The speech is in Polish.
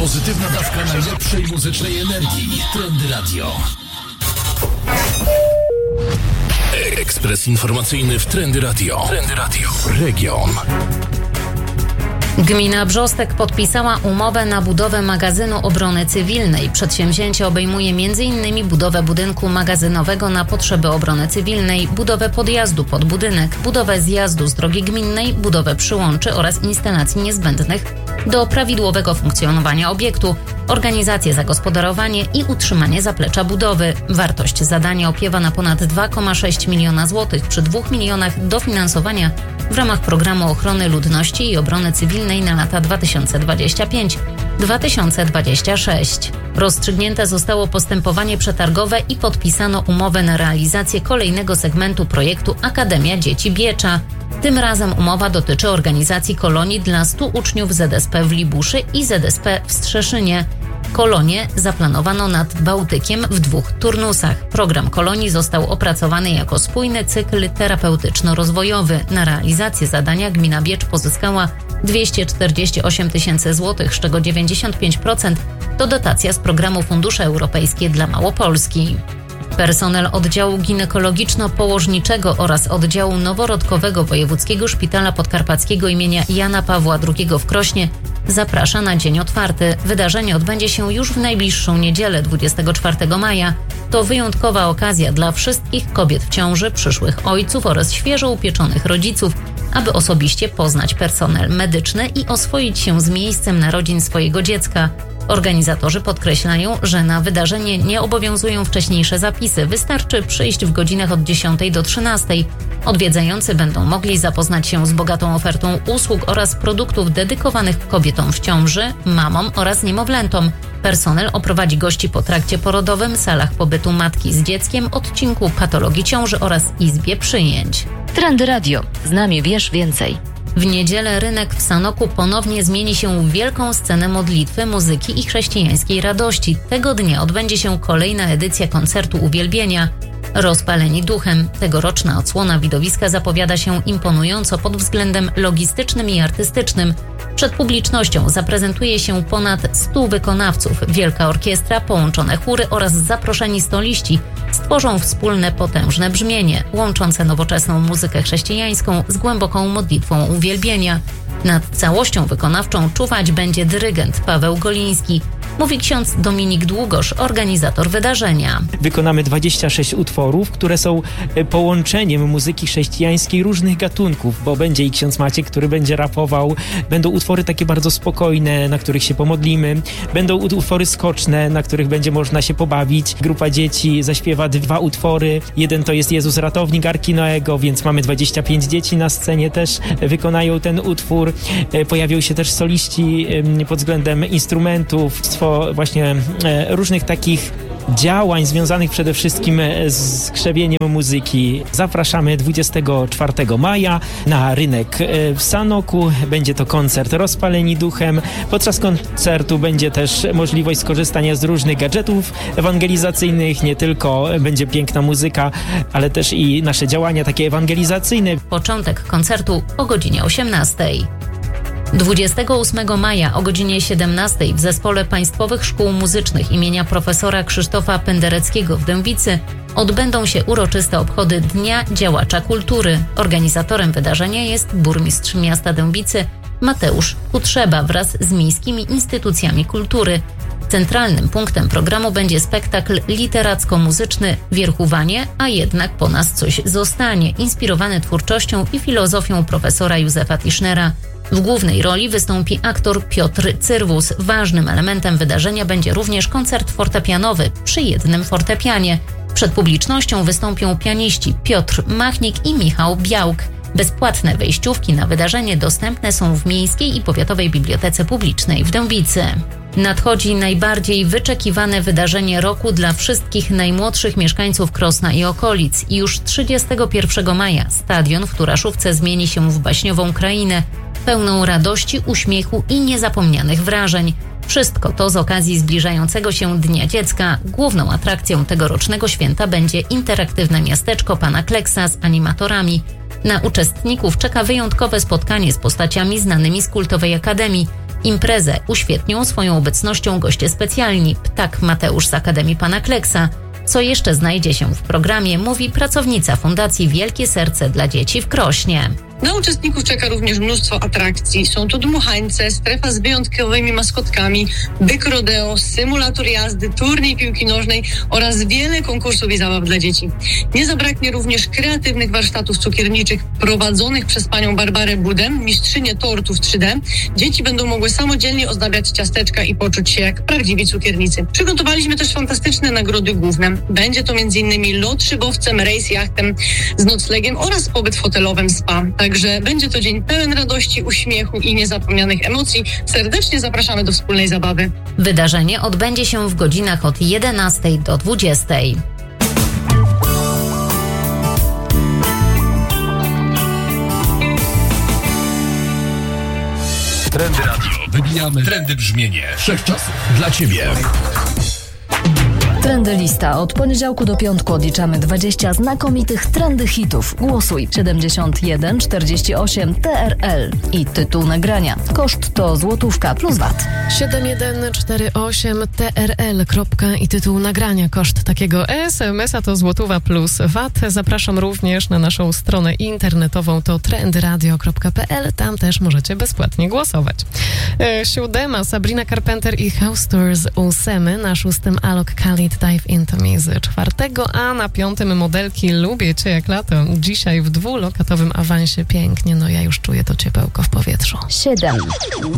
Pozytywna dawka najlepszej muzycznej energii. Trendy Radio. Ekspres informacyjny w Trendy Radio. Trendy Radio. Region. Gmina Brzostek podpisała umowę na budowę magazynu obrony cywilnej. Przedsięwzięcie obejmuje m.in. budowę budynku magazynowego na potrzeby obrony cywilnej, budowę podjazdu pod budynek, budowę zjazdu z drogi gminnej, budowę przyłączy oraz instalacji niezbędnych do prawidłowego funkcjonowania obiektu, organizację, zagospodarowanie i utrzymanie zaplecza budowy. Wartość zadania opiewa na ponad 2,6 miliona złotych przy 2 milionach dofinansowania w ramach Programu Ochrony Ludności i Obrony Cywilnej na lata 2025-2026. Rozstrzygnięte zostało postępowanie przetargowe i podpisano umowę na realizację kolejnego segmentu projektu Akademia Dzieci Biecza. Tym razem umowa dotyczy organizacji kolonii dla 100 uczniów ZSP w Libuszy i ZSP w Strzeszynie. Kolonie zaplanowano nad Bałtykiem w 2 turnusach. Program kolonii został opracowany jako spójny cykl terapeutyczno-rozwojowy. Na realizację zadania gmina Biecz pozyskała 248 000 złotych, z czego 95% to dotacja z programu Fundusze Europejskie dla Małopolski. Personel oddziału ginekologiczno-położniczego oraz oddziału noworodkowego Wojewódzkiego Szpitala Podkarpackiego imienia Jana Pawła II w Krośnie zaprasza na dzień otwarty. Wydarzenie odbędzie się już w najbliższą niedzielę, 24 maja. To wyjątkowa okazja dla wszystkich kobiet w ciąży, przyszłych ojców oraz świeżo upieczonych rodziców, aby osobiście poznać personel medyczny i oswoić się z miejscem narodzin swojego dziecka. Organizatorzy podkreślają, że na wydarzenie nie obowiązują wcześniejsze zapisy. Wystarczy przyjść w godzinach od 10 do 13. Odwiedzający będą mogli zapoznać się z bogatą ofertą usług oraz produktów dedykowanych kobietom w ciąży, mamom oraz niemowlętom. Personel oprowadzi gości po trakcie porodowym, salach pobytu matki z dzieckiem, odcinku patologii ciąży oraz izbie przyjęć. Trendy Radio. Z nami wiesz więcej. W niedzielę rynek w Sanoku ponownie zmieni się w wielką scenę modlitwy, muzyki i chrześcijańskiej radości. Tego dnia odbędzie się kolejna edycja koncertu uwielbienia. Rozpaleni duchem. Tegoroczna odsłona widowiska zapowiada się imponująco pod względem logistycznym i artystycznym. Przed publicznością zaprezentuje się ponad 100 wykonawców. Wielka orkiestra, połączone chóry oraz zaproszeni soliści stworzą wspólne potężne brzmienie, łączące nowoczesną muzykę chrześcijańską z głęboką modlitwą uwielbienia. Nad całością wykonawczą czuwać będzie dyrygent Paweł Goliński. Mówi ksiądz Dominik Długosz, organizator wydarzenia. Wykonamy 26 utworów, które są połączeniem muzyki chrześcijańskiej różnych gatunków, bo będzie i ksiądz Maciek, który będzie rapował. Będą utwory takie bardzo spokojne, na których się pomodlimy. Będą utwory skoczne, na których będzie można się pobawić. Grupa dzieci zaśpiewa 2 utwory. Jeden to jest Jezus Ratownik Arki Noego, więc mamy 25 dzieci na scenie, też wykonają ten utwór. Pojawią się też soliści pod względem instrumentów, właśnie różnych takich działań związanych przede wszystkim z krzewieniem muzyki. Zapraszamy 24 maja na rynek w Sanoku. Będzie to koncert Rozpaleni duchem. Podczas koncertu będzie też możliwość skorzystania z różnych gadżetów ewangelizacyjnych. Nie tylko będzie piękna muzyka, ale też i nasze działania takie ewangelizacyjne. Początek koncertu o godzinie 18. 28 maja o godzinie 17 w Zespole Państwowych Szkół Muzycznych imienia profesora Krzysztofa Pendereckiego w Dębicy odbędą się uroczyste obchody Dnia Działacza Kultury. Organizatorem wydarzenia jest burmistrz miasta Dębicy Mateusz Kutrzeba wraz z miejskimi instytucjami kultury. Centralnym punktem programu będzie spektakl literacko-muzyczny Wierchowanie, a jednak po nas coś zostanie, inspirowany twórczością i filozofią profesora Józefa Tischnera. W głównej roli wystąpi aktor Piotr Cyrwus. Ważnym elementem wydarzenia będzie również koncert fortepianowy przy jednym fortepianie. Przed publicznością wystąpią pianiści Piotr Machnik i Michał Białk. Bezpłatne wejściówki na wydarzenie dostępne są w Miejskiej i Powiatowej Bibliotece Publicznej w Dębicy. Nadchodzi najbardziej wyczekiwane wydarzenie roku dla wszystkich najmłodszych mieszkańców Krosna i okolic. I już 31 maja stadion w Turaszówce zmieni się w baśniową krainę, pełną radości, uśmiechu i niezapomnianych wrażeń. Wszystko to z okazji zbliżającego się Dnia Dziecka. Główną atrakcją tegorocznego święta będzie interaktywne miasteczko pana Kleksa z animatorami. Na uczestników czeka wyjątkowe spotkanie z postaciami znanymi z kultowej akademii. Imprezę uświetnią swoją obecnością goście specjalni, ptak Mateusz z Akademii Pana Kleksa. Co jeszcze znajdzie się w programie, mówi pracownica Fundacji Wielkie Serce dla Dzieci w Krośnie. Na uczestników czeka również mnóstwo atrakcji. Są to dmuchańce, strefa z wyjątkowymi maskotkami, byk rodeo, symulator jazdy, turniej piłki nożnej oraz wiele konkursów i zabaw dla dzieci. Nie zabraknie również kreatywnych warsztatów cukierniczych prowadzonych przez panią Barbarę Budę, mistrzynię tortów 3D. Dzieci będą mogły samodzielnie ozdabiać ciasteczka i poczuć się jak prawdziwi cukiernicy. Przygotowaliśmy też fantastyczne nagrody główne. Będzie to m.in. lot szybowcem, rejs jachtem z noclegiem oraz pobyt w hotelowym spa. Także będzie to dzień pełen radości, uśmiechu i niezapomnianych emocji. Serdecznie zapraszamy do wspólnej zabawy. Wydarzenie odbędzie się w godzinach od 11 do 20. Trendy Radio. Wybijamy trendy brzmienie wszechczasów dla Ciebie. Trendy Lista. Od poniedziałku do piątku odliczamy 20 znakomitych trendy hitów. Głosuj 7148 TRL i tytuł nagrania. Koszt to złotówka plus VAT. 7148 TRL. I tytuł nagrania. Koszt takiego SMS-a to złotówa plus VAT. Zapraszam również na naszą stronę internetową, to trendyradio.pl. Tam też możecie bezpłatnie głosować. 7. Sabrina Carpenter i House Tours 8. Na 6. Alok Khalid Dive Into Me z 4. A na 5. modelki Lubię Cię jak lato. Dzisiaj w 2-lokatowym awansie pięknie. No ja już czuję to ciepełko w powietrzu. 7.